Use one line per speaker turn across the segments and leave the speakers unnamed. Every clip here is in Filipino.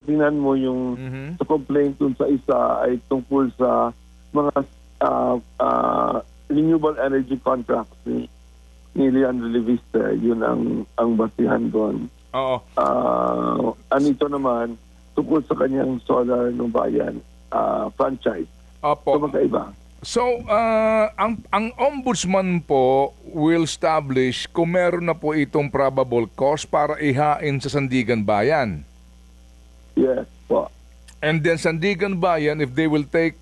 tingnan mo yung sa complaint dun sa isa ay tungkol sa mga renewable energy contracts ni Leandro Leviste. Yun ang basihan doon.
Oo.
Anito naman tungkol sa kanyang solar ng bayan franchise.
Opo.
So magkaiba.
So, ang ombudsman po will establish kung meron na po itong probable cause para ihain sa Sandigan Bayan.
Yes po.
And then Sandigan Bayan, if they will take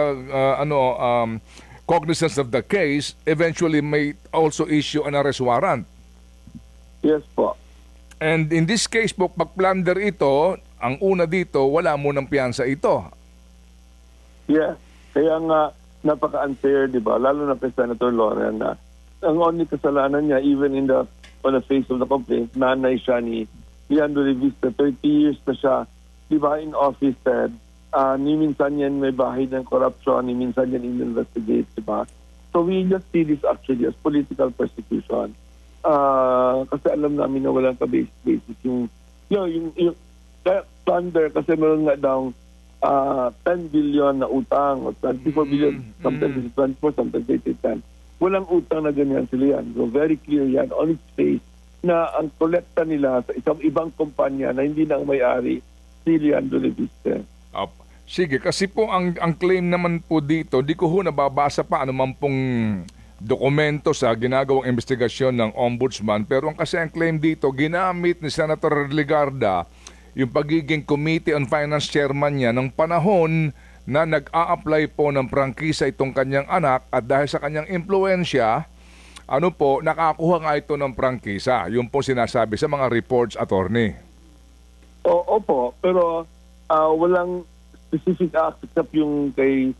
cognizance of the case, eventually may also issue an arrest warrant.
Yes po.
And in this case po, pag plunder ito, ang una dito, wala mo ng piyansa ito.
Yes. Kaya nga, napaka-unfair, di ba? Lalo na kay Senator Loren na ang only kasalanan niya, even on the face of the complaint, nanay siya ni Leandro Leviste. 30 years na siya, di ba, in office, Ted. Ni minsan yan may bahid ng corruption, ni minsan yan in-investigate, di ba? So we just see this actually as political persecution. Kasi alam namin na walang ka-basis yung plunder, kasi meron nga daw 10 billion na utang o 24 billion, sometimes 24, sometimes 10. Walang utang na ganyan sila yan. So very clear yan on its face na ang kolekta nila sa isang ibang kumpanya na hindi na ang may-ari si Leandro Leviste.
Sige, kasi po ang claim naman po dito, di ko nababasa pa anuman pong dokumento sa ginagawang investigasyon ng ombudsman, pero kasi ang claim dito, ginamit ni Senator Legarda yung pagiging Committee on Finance Chairman niya ng panahon na nag-a-apply po ng prangkisa itong kanyang anak at dahil sa kanyang impluensya, nakakuha nga ito ng prangkisa. Yung po sinasabi sa mga reports, attorney.
Opo, pero walang specific act except yung kay,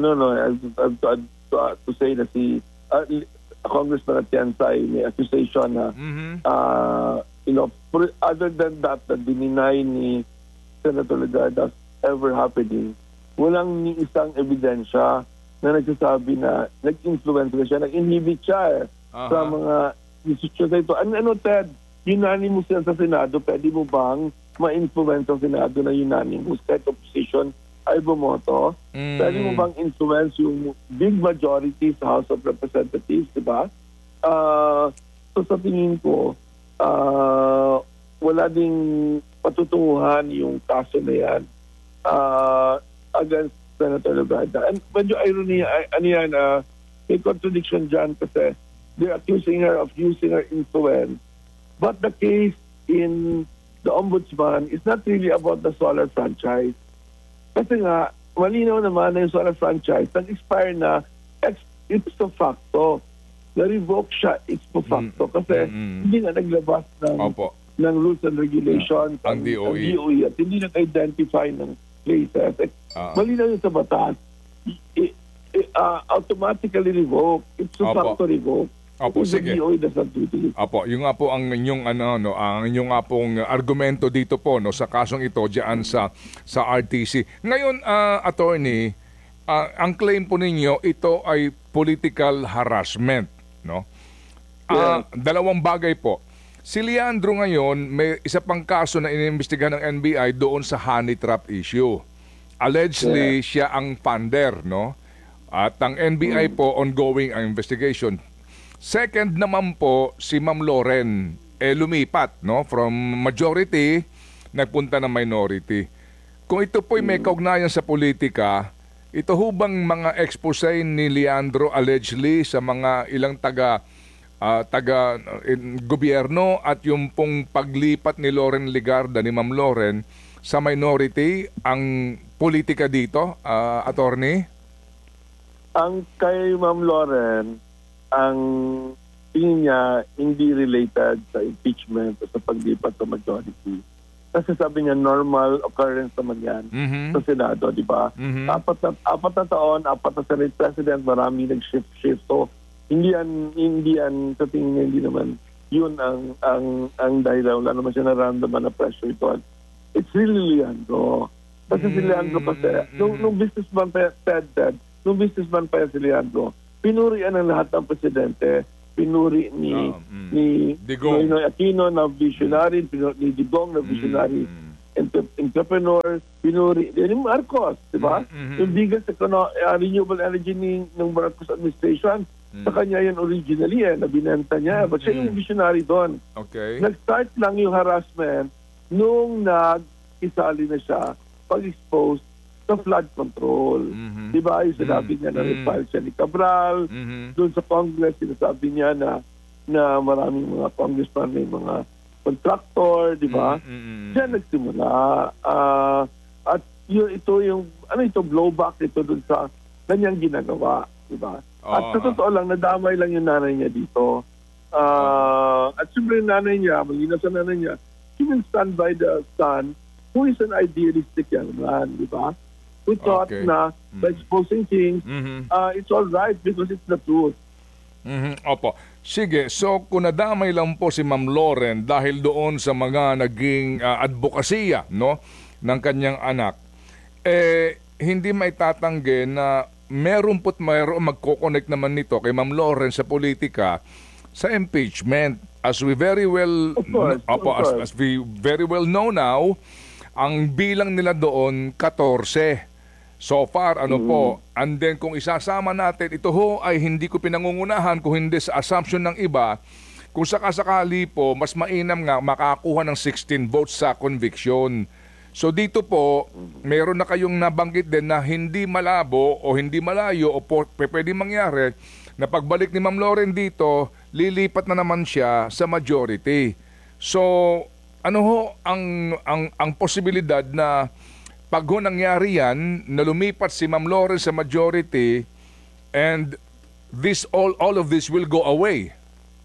to say na si Congressman Atienza may accusation na other than that dininay ni Senator Legarda ever happening, walang ni isang ebidensya na nagsasabi na nag-influence siya, nag-inhibit siya sa mga decisions na ito. Ted, unanimous yan sa Senado, pwede mo bang ma-influence ang Senado na unanimous kahit opposition ay bumoto? Pwede mo bang influence yung big majority sa House of Representatives, di ba? So sa tingin ko, wala ding patutunguhan yung kaso na yan against Senator Legarda. And medyo irony, may contradiction dyan kasi they're accusing her of using her influence. But the case in the ombudsman is not really about the solar franchise. Kasi nga, malinaw naman na yung solar franchise nag-expire na ipso facto. Na-revoke siya ipso facto kasi hindi na naglabas ng rules and regulations
ang DOE.
At hindi nag-identify ng places. Malinaw yung sa batas. Automatically revoke. Ipso facto revoke.
Opo, sige.
Opo,
yung nga po ang inyong ang inyong nga pong argumento dito po sa kasong ito diyan sa RTC. Ngayon, attorney, ang claim po ninyo ito ay political harassment, no? Dalawang bagay po. Si Leandro ngayon may isa pang kaso na inimbestigahan ng NBI doon sa honey trap issue. Allegedly siya ang funder, no? At ang NBI po ongoing ang investigation. Second naman po, si Ma'am Loren, lumipat, no? From majority, nagpunta na minority. Kung ito po'y may kaugnayan sa politika, ito hubang mga expose ni Leandro allegedly sa mga ilang gobyerno at yung pong paglipat ni Loren Legarda, ni Ma'am Loren, sa minority, ang politika dito, attorney?
Ang kay Ma'am Loren, ang tingin niya hindi related sa impeachment o sa paglipat sa majority. Kasi sabi niya normal occurrence naman yan sa Senado, di ba? Apat na taon, apat na Senate President, marami nag-shift. So, hindi yan sa tingin niya, hindi naman yun ang dahilan. Wala naman siya naramdaman na pressure ito. It's really Leandro. Kasi si Leandro kasi, nung businessman pa nung businessman pa yan si Leandro, pinurian ng lahat ng presidente. Pinuri ni Digong Aquino na visionary, ni Digong na visionary. entrepreneur, pinuri, yung Marcos, di ba? Yung biggest renewable energy ng Marcos administration, sa kanya yan originally na binenta niya. But siya yung visionary doon.
Okay.
Nag-start lang yung harassment nung nag-isali na siya pag-expose sa flood control. Di ba? Yung sinabi niya na refile siya ni Cabral. Doon sa Congress, sinasabi niya na maraming mga congressman may mga contractor, di ba? Diyan nagsimula. At ito blowback ito doon sa kanyang ginagawa, di ba? At sa totoo lang, nadamay lang yung nanay niya dito. At siyempre yung nanay niya, magina sa nanay niya, she will stand by the son who is an idealistic young man, di ba? Who thought na by exposing things, it's all right because it's the truth.
Opo. Sige, so kung nadamay lang po si Ma'am Loren dahil doon sa mga naging advokasya, no, ng kanyang anak, hindi maitatanggi na mayroon magko-connect naman nito kay Ma'am Loren sa politika sa impeachment. As we very well as we very well know now, ang bilang nila doon 14. So far, po, and then kung isasama natin, ito ho ay hindi ko pinangungunahan kung hindi sa assumption ng iba, kung sakasakali po, mas mainam nga makakuha ng 16 votes sa conviction. So dito po, meron na kayong nabanggit din na hindi malabo o hindi malayo o pwede mangyari na pagbalik ni Ma'am Loren dito, lilipat na naman siya sa majority. So, ano ho ang posibilidad na pag ho nangyari yan, na lumipat si Ma'am Loren sa majority and all of this will go away?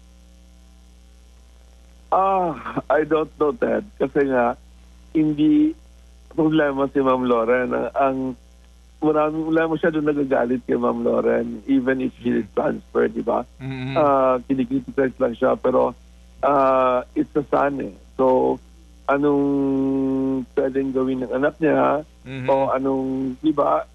I don't know, Ted. Kasi nga, hindi problema si Ma'am Loren. Maraming problema siya doon nagagalit kay Ma'am Loren even if she is transferred, di ba? Kinikriticize lang siya pero it's a son eh. So, anong pwedeng gawin ng anak niya o anong, di ba?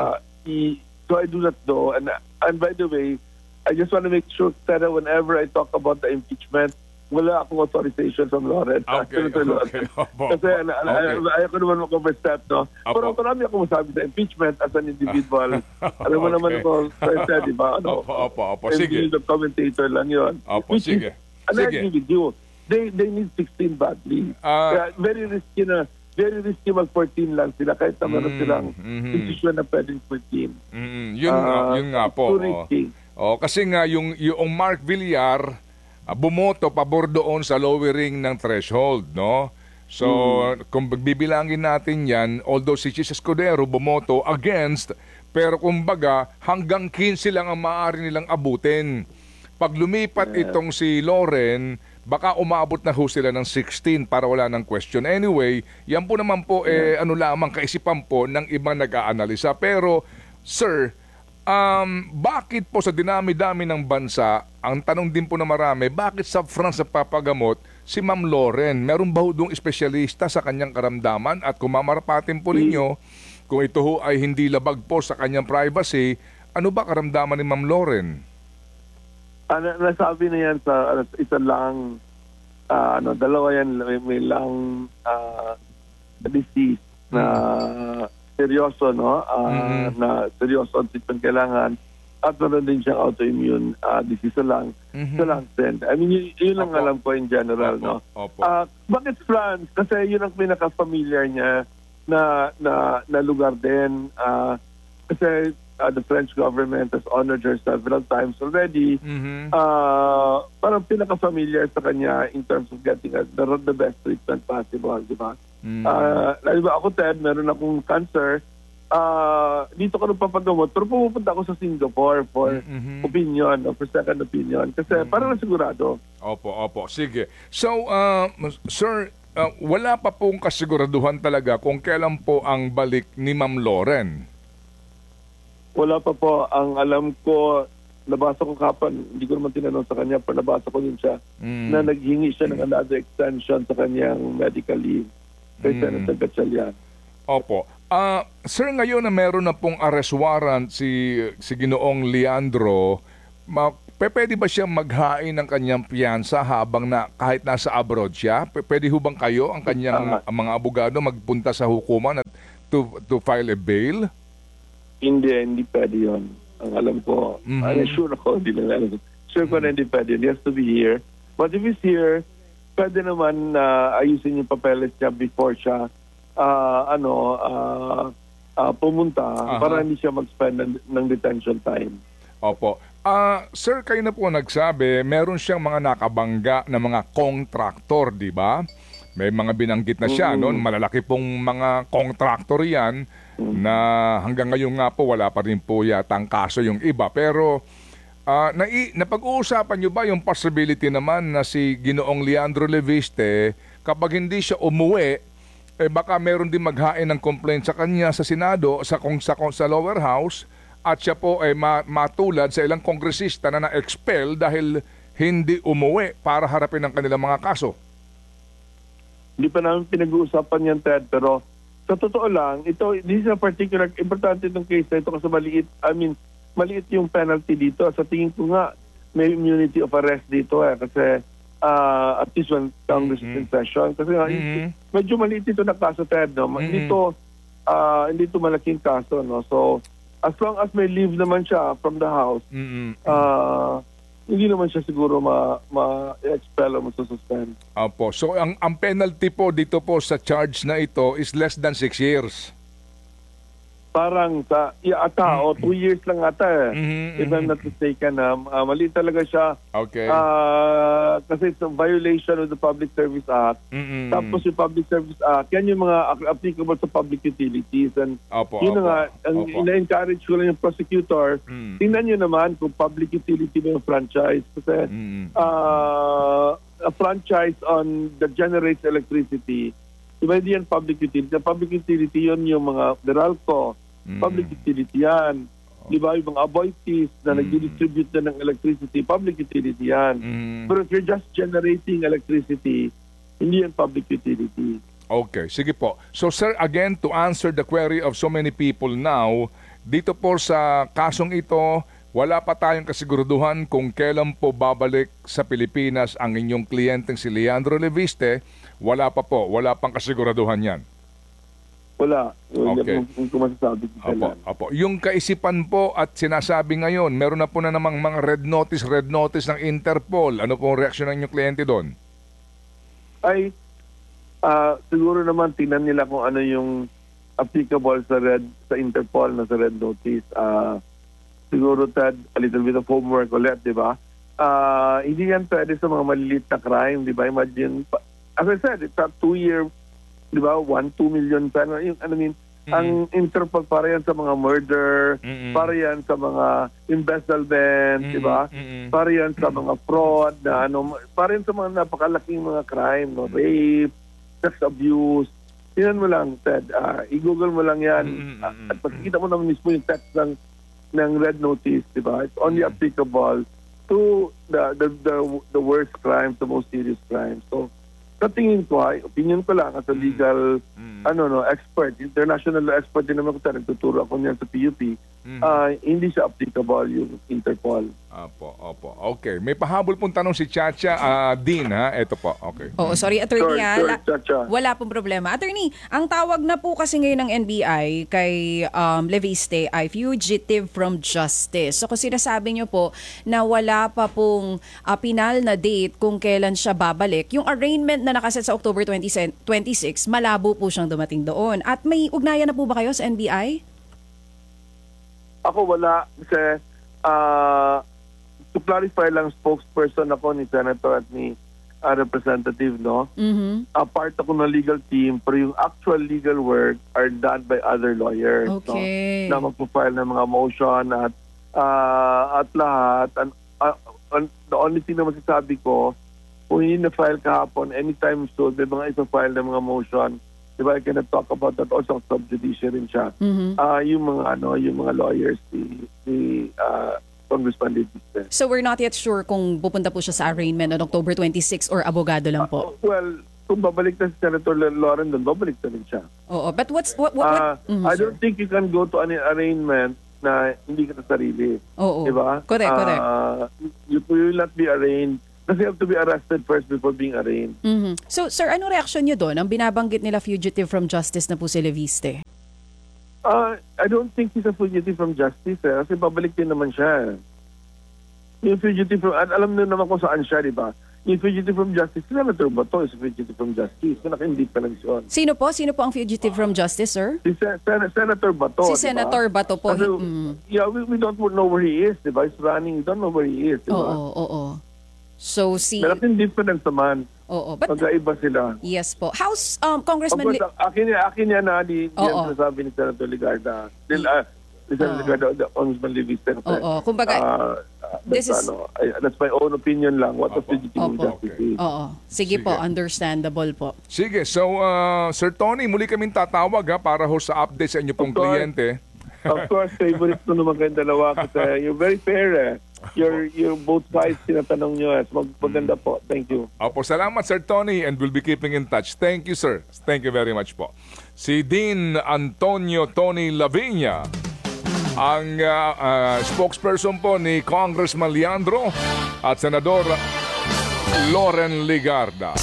So I do not know. And by the way, I just want to make sure that whenever I talk about the impeachment, wala akong authorization from Loren.
Okay.
Kasi ayaw ko naman mag-overstep, no? Pero marami akong masabi sa impeachment as an individual. Alam mo naman ako, di ba?
Sige.
Hindi commentator lang yun.
Sige.
And I agree with you. They need 16 badly. Kaya very risky mag-14 lang sila kahit na meron silang decision na pwedeng 14.
Yun nga po.
Too risky.
Kasi nga yung Mark Villar bumoto pabor doon sa lowering ng threshold, no? So, kung bibilangin natin yan, although si Chis Escudero bumoto against, pero kumbaga hanggang 15 lang ang maaari nilang abutin. Pag lumipat itong si Loren, baka umabot na ho sila ng 16 para wala ng question. Anyway, yan po naman po lamang kaisipan po ng ibang nag-aanalisa. Pero, sir, bakit po sa dinami-dami ng bansa, ang tanong din po na marami, bakit sa France sa papagamot si Ma'am Loren? Meron ba ho doong espesyalista sa kanyang karamdaman? At kung mamarapatin po ninyo, kung ito ho ay hindi labag po sa kanyang privacy, ano ba karamdaman ni Ma'am Loren?
Nasabi na yan sa isa lang, dalawa yan, may lang disease na seryoso, no? Na seryoso ang treatment kailangan. At meron din siyang autoimmune disease lang. Sa lang trend. I mean, yun lang alam ko in general, no? Bakit France? Kasi yun ang pinaka-familiar niya na lugar din. Kasi the French government has honored her several times already. Parang pinaka-familiar sa kanya in terms of getting the best treatment possible, di ba? Ako, Ted, meron akong cancer. Dito ko nagpapagamot, pero pupunta ako sa Singapore for opinion, for second opinion. Kasi parang nasigurado.
Opo. Sige. So, sir, wala pa pong kasiguraduhan talaga kung kailan po ang balik ni Ma'am Loren?
Wala pa po. Ang alam ko, nabasa ko kapan, hindi ko naman tinanong sa kanya, pero nabasa ko din siya na naghingi siya ng another extension sa kanyang medical leave kay Senator Gatchalian.
Opo. Sir, ngayon na meron na pong arrest warrant si Ginoong Leandro, Pwede ba siya maghain ng kanyang piyansa habang kahit nasa abroad siya? Pwede ho bang kayo, ang kanyang mga abogado, magpunta sa hukuman at to file a bail?
Hindi pwede yun. Ang alam ko, sure ako, hindi na alam. Sure ko na hindi pwede. He has to be here. But if he's here, pwede naman ayusin yung papeles niya before siya pumunta para hindi siya mag-spend ng detention time.
Opo. Sir, kayo na po nagsabi, meron siyang mga nakabangga na mga contractor, di ba? May mga binanggit na siya, no? Malalaki pong mga contractor yan na hanggang ngayon nga po wala pa rin po yatang kaso yung iba. Pero napag-uusapan nyo ba yung possibility naman na si Ginoong Leandro Leviste, kapag hindi siya umuwi, baka meron din maghain ng complaint sa kanya sa Senado, sa lower house, at siya po ay matulad sa ilang kongresista na na-expel dahil hindi umuwi para harapin ang kanilang mga kaso.
Hindi pa namin pinag-uusapan yan, Ted, pero sa totoo lang, this is a particular, importante itong case na ito kasi maliit yung penalty dito. Sa tingin ko nga, may immunity of arrest dito kasi at least when Congress is in session. Kasi nga, medyo maliit ito na kaso, Ted, no? Hindi ito malaking kaso, no? So, as long as may leave naman siya from the house, hindi naman siya siguro ma-expel o ma-suspend.
Opo. So, ang penalty po dito po sa charge na ito is less than 6 years.
Parang sa 2 years lang ata if I'm not mistaken. Mali talaga siya.
Okay.
Kasi it's a violation of the Public Service Act. Tapos yung Public Service Act, yan yung mga applicable sa public utilities. And yun nga, ina-encourage ko lang yung prosecutor. Tingnan nyo naman kung public utility na yung franchise. Kasi a franchise on that generates electricity, diba hindi yan public utility? The public utility yun yung mga Meralco, public utility yan. Diba yung mga Aboitiz na nag-distribute na ng electricity, public utility yan. Pero if you're just generating electricity, hindi yan public utility.
Okay, sige po. So sir, again, to answer the query of so many people now, dito po sa kasong ito, wala pa tayong kasiguraduhan kung kailan po babalik sa Pilipinas ang inyong kliyenteng si Leandro Leviste. Wala pa po. Wala pang kasiguraduhan yan.
Wala.
Okay.
Kung masasabi ko kailan.
Opo. Yung kaisipan po at sinasabi ngayon, meron na po na namang mga red notice ng Interpol. Ano po ang reaksyon ng inyong kliyente doon?
Ay, siguro naman tingnan nila kung ano yung applicable sa Interpol na sa red notice. Siguro, Ted, a little bit of homework ulit, di ba? Hindi yan pwede sa mga maliliit na crime, di ba? Imagine, as I said, it's a 2-year, di ba? 1-2 million pesos. Ang Interpol para yan sa mga murder, para yan sa mga embezzlement, di ba? Para yan sa mga fraud, para yan sa mga napakalaking mga crime, no? Rape, sex abuse. Tingnan mo lang, Ted. I-google mo lang yan. At pagkikita mo naman mismo yung text ng red notice, di ba? It's only applicable to the worst crimes, the most serious crimes. So, sa tingin ko opinion ko lang as a legal expert, international expert din naman ko tayo, nagtuturo ako niyan sa PUP, hindi siya applicable yung Interpol.
Opo. Okay. May pahabol pong tanong si Chacha Dean, ha? Ito po. Okay.
Oo, sorry, attorney.
Sure, Chacha.
Wala pong problema. Attorney, ang tawag na po kasi ngayon ng NBI kay Leviste ay fugitive from justice. So kung sinasabi niyo po na wala pa pong pinal na date kung kailan siya babalik, yung arraignment na nakaset sa October 26, malabo po siyang dumating doon. At may ugnayan na po ba kayo sa NBI?
Ako wala kasi to clarify lang, spokesperson ako ni Senator at ni Representative, no? Part ako ng legal team, pero yung actual legal work are done by other lawyers.
Okay.
No? Na magpo-file ng mga motion at lahat. The only thing na masasabi ko, kung hindi na-file kahapon, anytime soon, may mga isa-file ng mga motion. Diba, I cannot talk about that. Also, sub-judice rin siya. Yung mga lawyers, si Congressman Leviste.
So we're not yet sure kung pupunta po siya sa arraignment on October 26 or abogado lang po?
Well, kung babalik na si Senator Lauren doon, babalik na rin siya.
Oo, but what
I don't think you can go to an arraignment na hindi ka sa sarili.
Oo.
Diba?
Correct, correct.
You will not be arraigned kasi you have to be arrested first before being arraigned.
Mhm. So, sir, ano reaction niyo doon? Ang binabanggit nila fugitive from justice na po si Leviste.
I don't think he's a fugitive from justice kasi babalik din naman siya. Yung fugitive from, alam niyo naman kung saan siya, di ba? Yung fugitive from justice, Senator Bato is a fugitive from justice. So naka-indeed pa lang siya.
Sino po? Sino po ang fugitive from justice, sir?
Si Senator Bato,
Si Senator Bato po.
Kasi, yeah, we don't know where he is, di ba? He's running, we don't know where he is, di ba?
Oo. So,
Malaking difference naman.
Oo. But,
Magkaiba sila.
yes po. How's Congressman...
Of course, akin yan na, di ang sinasabi ni Senator Ligarda. Ni Senator Ligarda, the Congressman Leviste.
Oo. Kumbaga, this is...
that's my own opinion lang. What a fugitive from justice is.
Oo. Sige po, understandable po.
Sige, so Sir Tony, muli kaming tatawag para ho sa update sa inyo pong
Of course.
kliyente.
Of course, favorite ko naman kayong dalawa kasi you're very fair. You're both sides tinatanong nyo. Maganda po. Thank you.
Opo, salamat Sir Tony and we'll be keeping in touch. Thank you, sir. Thank you very much po. Si Dean Antonio Tony Laviña, ang spokesperson po ni Congressman Leandro at Senador Loren Ligarda.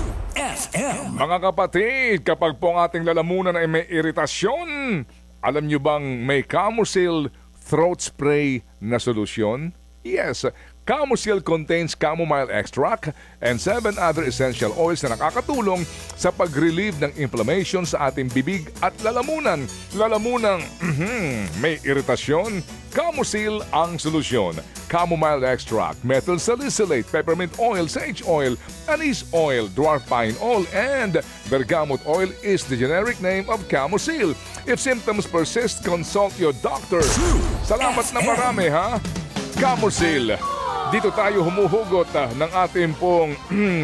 Mga kapatid, kapag po ang ating lalamunan ay may iritasyon, alam nyo bang may Camusil throat spray na solusyon? Yes, Camusil contains chamomile extract and 7 other essential oils na nakakatulong sa pag-relieve ng inflammation sa ating bibig at lalamunan. Lalamunang may iritasyon, Camusil ang solusyon. Chamomile extract, methyl salicylate, peppermint oil, sage oil, anise oil, dwarf pine oil, and bergamot oil is the generic name of Camusil. If symptoms persist, consult your doctor. Salamat na marami, ha? Camusil. Dito tayo humuhugot ng ating pong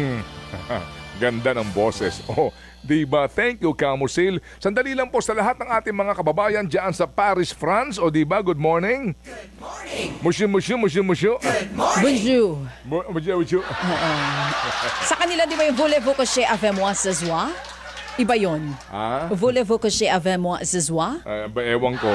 ganda ng boses. Oh, diba? Thank you, Camusil. Sandali lang po sa lahat ng ating mga kababayan dyan sa Paris, France. O diba? Good morning. Good morning. Monsieur.
Bonjour.
Bonjour.
Sa kanila, di ba yung voulez-vous coucher avec moi ce soir? Iba yun. Voulez-vous coucher avec moi ce soir?
Ewan ko.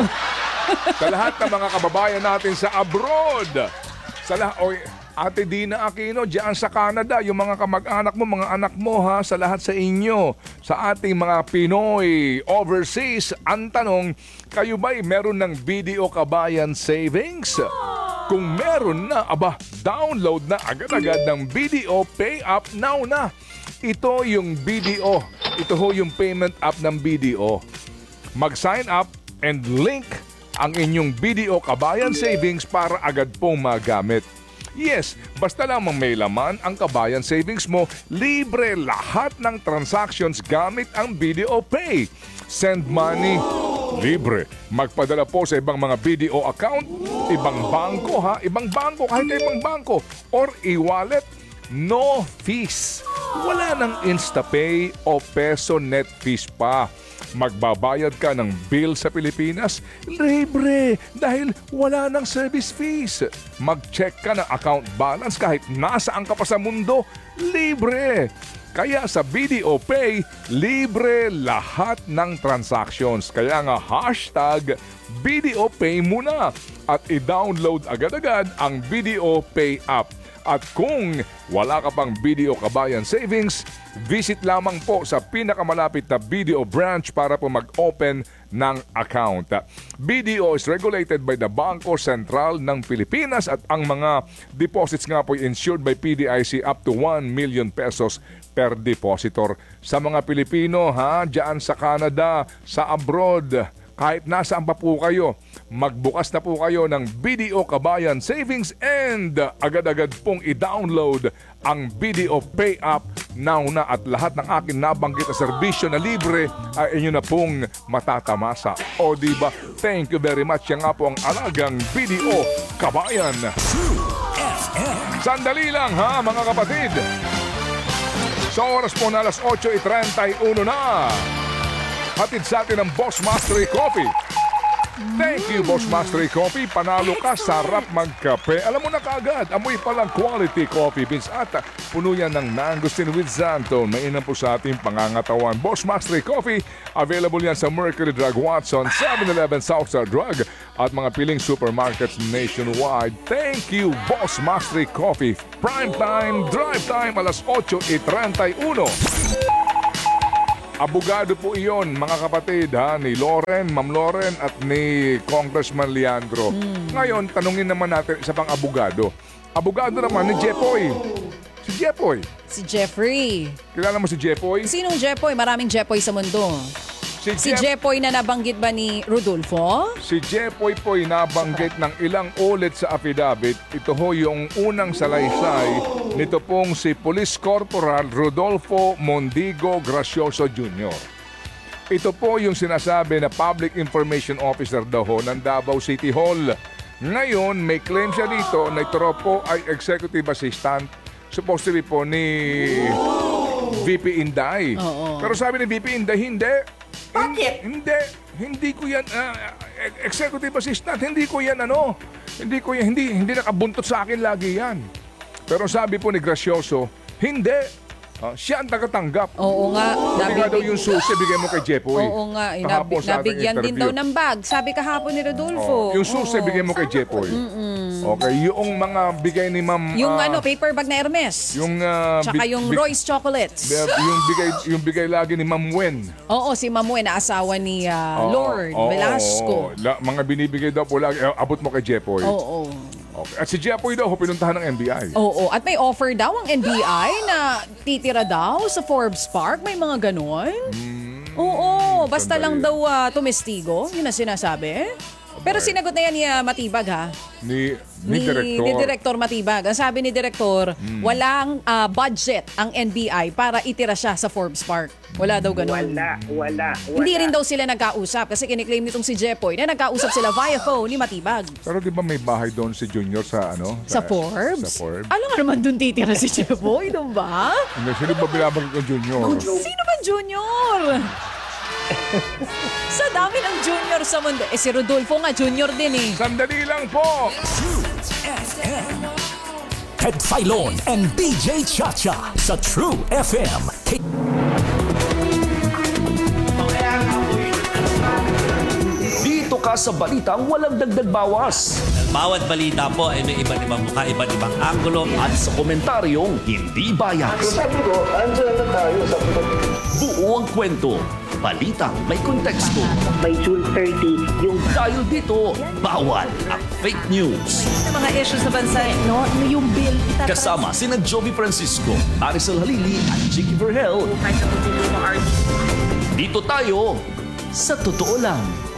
Sa lahat ng mga kababayan natin sa abroad. Sa lahat, Ate Dina Aquino, diyan sa Canada, yung mga kamag-anak mo, mga anak mo ha, sa lahat sa inyo, sa ating mga Pinoy overseas, ang tanong, kayo ba'y meron ng BDO Kabayan Savings? Kung meron na, download na agad-agad ng BDO Pay Up Now na. Ito yung BDO, ito ho yung payment app ng BDO. Mag-sign up and link ang inyong BDO Kabayan Savings para agad pong magamit. Yes, basta lamang may laman ang Kabayan Savings mo, libre lahat ng transactions gamit ang BDO Pay. Send money, libre. Magpadala po sa ibang mga BDO account, ibang bangko kahit ibang bangko, or e-wallet, no fees. Wala nang InstaPay o peso net fees pa. Magbabayad ka ng bill sa Pilipinas, libre dahil wala nang service fees. Mag-check ka ng account balance kahit nasaan ka pa sa mundo, libre. Kaya sa BDO Pay, libre lahat ng transactions. Kaya nga hashtag BDO Pay muna at i-download agad-agad ang BDO Pay app. At kung wala ka pang BDO Kabayan Savings, visit lamang po sa pinakamalapit na BDO branch para po mag-open ng account. BDO is regulated by the Bangko Sentral ng Pilipinas at ang mga deposits nga po insured by PDIC up to 1 million pesos per depositor. Sa mga Pilipino dyan sa Canada, sa abroad, kahit nasaan pa po kayo, magbukas na po kayo ng BDO Kabayan Savings and agad-agad pong i-download ang BDO Pay App now na at lahat ng akin nabanggit na serbisyo na libre ay inyo na pong matatamasa. O diba? Thank you very much. Yan nga po ang alagang BDO Kabayan. Sandali lang mga kapatid. Sa oras po na alas 8:31 na. Hatid sa atin ng Boss Mastery Coffee. Thank you, Boss Mastery Coffee. Panalo ka, sarap magkape. Alam mo na kaagad, amoy palang quality coffee beans at puno yan ng mangosteen with xanthan. Mainam po sa ating pangangatawan. Boss Mastery Coffee, available yan sa Mercury Drug, Watson, 7-Eleven, Southstar Drug at mga piling supermarkets nationwide. Thank you, Boss Mastery Coffee. Prime time, drive time, alas 8:31. Abogado po iyon, mga kapatid, ni Loren, Ma'am Loren at ni Congressman Leandro. Ngayon, tanungin naman natin isa pang abogado. Abogado naman ni Jepoy. Si Jepoy.
Si Jeffrey.
Kilala mo si Jepoy?
Sinong Jepoy? Maraming Jepoy sa mundo. Si Jepoy na nabanggit ba ni Rodolfo?
Si Jepoy po'y nabanggit ng ilang ulit sa affidavit. Ito ho yung unang salaysay nito pong si Police Corporal Rodolfo Mondigo Gracioso Jr. Ito po yung sinasabi na Public Information Officer daw ho ng Davao City Hall. Ngayon, may claim siya dito na ito raw po ay Executive Assistant supposedly po ni VP Inday. Pero sabi ni VP Inday, hindi.
Bakit?
Hindi ko yan executive assistant, hindi ko yan hindi nakabuntot sa akin lagi yan. Pero sabi po ni Gracioso, hindi. Siya ang tagatanggap.
Oo nga.
Hindi nga daw yung susi, bigay mo kay Jepoy.
Oo nga.
Kahapon sa ating
Nabigyan din daw
interview.
ng bag. Sabi kahapon ni Rodolfo.
Yung susi, bigay mo kay Jepoy. Okay, yung mga bigay ni Ma'am...
Yung paper bag na Hermes.
Yung...
Tsaka yung Royce Chocolates.
yung bigay lagi ni Ma'am Wen.
Oo, si Mamu na asawa ni Lord Velasco.
Mga binibigay daw po lagi. Abot mo kay Jepoy.
Oo.
Okay. At si Jepoy daw, pinuntahan ng NBI.
Oo. At may offer daw ang NBI na titira daw sa Forbes Park. May mga ganon. Oo. Basta lang daw tumestigo. Yun ang sinasabi. Pero sinagot na yan ni Matibag ha.
Ni
Director Matibag. Ang sabi ni Director, walang budget ang NBI para itira siya sa Forbes Park. Wala daw ganun.
Wala.
Hindi rin daw sila nagkausap kasi kiniklaim nitong si Jepoy na nagkausap sila via phone ni Matibag.
Pero di ba may bahay doon si Junior sa ano?
Sa Forbes?
Sa Forbes.
Ano nga naman doon titira si Jepoy? Doon ba?
Hindi, sino ba binabanggit ng Junior?
Sino ba Junior? Sa dami ng Junior sa mundo. Si Rodolfo nga Junior din eh.
Sandali lang po!
Ted Filon and DJ Chacha sa True FM. Dito ka sa balitang walang dagdag bawas
Bawat balita po ay may iba't ibang mukha, iba't ibang anggulo.
at sa komentaryong hindi bias.
Sabi ko, andyan na tayo sa
Buo ang kwento. Balitang may konteksto.
By June 30, yung
Dahil dito, bawal ang fake news.
Sa mga issues sa bansa, no? Yung bill.
Kasama sina Joby Francisco, Arisel Halili at Chicky Verhel. Dito tayo sa totoo lang.